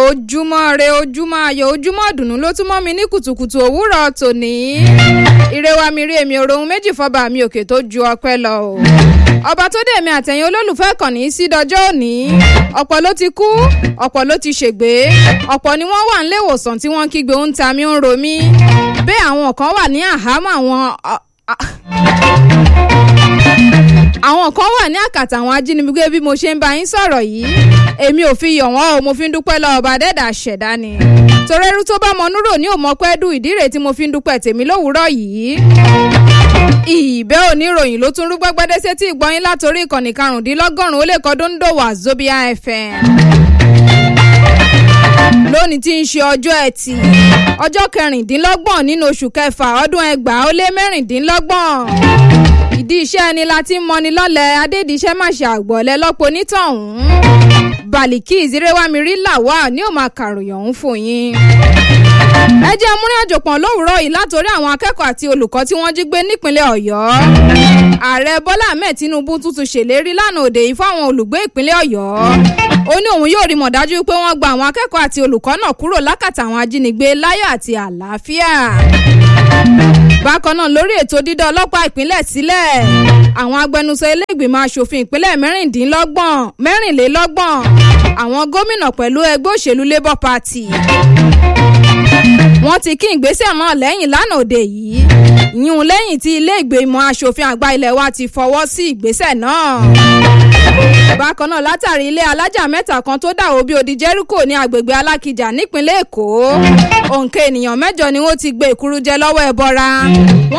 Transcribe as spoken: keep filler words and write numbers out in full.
ojúmọ́ re ojúmọ́ ayọ̀ ojúmọ́ dùnú ló tún mọ́ mi ní kùtùkùtù òwúrọ̀ tòní. Ire wa mi rí èmi òrohun méjì fọba mi òkè tó ju ọpẹ́ lọ o. Ọba tó dé mi àtẹ̀yìn olólùfẹ́ kàn ní sí dọjọ́ òní. Ọ̀pọ̀ ló ti kú, ọ̀pọ̀ ló ti ṣègbé, ọ̀pọ̀ ni wọ́n wà nílé ìwòsàn tí wọ́n kígbe ń ta mi ń ro mí. Bẹ́ẹ̀ àwọn kan wà ní àhámọ́ àwọn àwọn kan wà ní àkàtà àwọn ajínigbé bí mo ṣe ń bá yín sọ̀rọ̀ yìí. Èmi ò fi yọ̀ wọ́n o, mo fi ń dúpẹ́ lọ́wọ́ ọba dẹ́dà ṣẹ̀dá ni. Torí ẹrú tó bá mọ núrò ní òmọ́pẹ́ dùn ìdí rèé tí mo fi ń dúpẹ́ tèmi lówùúrọ̀ yìí. Ìbẹ́ oníròyìn ló tún rú gbẹ́gbẹ́dẹ́ sétí ìgbọ́yín látòrí ìkànnì karùndínlọ́gọ́rùn-ún ó lè kọ́ dóńdó wà Zobia F M. Lónìí tí ń ṣe ọjọ́ ẹtì ọjọ́ kẹrìndínlọ́gbọ̀n nínú oṣù kẹfà ọdún ẹgbàá ó lé mẹ́rìndínlọ́gbọ̀n. Ìdí iṣẹ́ ẹni la ti ń mọni lọ́lẹ̀ adédìíṣẹ́ má ṣe àgbọ̀lẹ̀ lọ́pọ̀ onítọ̀hún. Bàlíkì ìzírẹ́wámirí làwà ní òun àkàròyìn ọ̀hún fún yín. Ẹ jẹ́ múrin àjò pọ̀n lówùúrọ̀ yìí látòrí àwọn akẹ́kọ̀ọ́ àti olùkọ́ tí wọ́n jí gbé nípínlẹ̀ Ọ̀yọ́. Ààrẹ Bọ́lá Ahmed Tinubu tún ti ṣèlérí lánàá òde yìí fáwọn olùgbé ìpínlẹ̀ Ọ̀yọ́. Ó ní òun yóò rí mọ̀ dájú pé wọ́n gba àwọn akẹ́kọ̀ọ́ àti olùkọ́ náà kúrò lákàtà àwọn ajínigbé láyọ̀ àti àlàáfíà. Bákan náà lórí ètò dídá ọlọ́pàá ìpínlẹ̀ sílẹ̀, àwọn agbẹnusọ ilé ìgbìmọ̀ aṣòfin ìpínlẹ̀ mẹ́rìndínlọ́gbọ̀n mẹ́rìnlélọ́gbọ̀n àwọn gómìnà pẹ̀lú ẹgbẹ́ òṣèlú Labour Party wọ́n ti kí ìgbésẹ̀ náà lẹ́yìn lánàá òde yìí. Yún lẹ́yìn tí ilé ìgbìmọ̀ aṣòfin àgbà ilẹ̀ wa ti fọwọ́ sí ìgbésẹ̀ náà. Bákan náà látàrí ilé alájà mẹ́ta kan tó dàwó bí odi Jẹ́ríkò ní agbègbè Alákìjà nípínlẹ̀ Èkó. Òǹkà ènìyàn mẹ́jọ ni wọ́n ti gbé ìkúrújẹ lọ́wọ́ ẹbọra. Wọ́n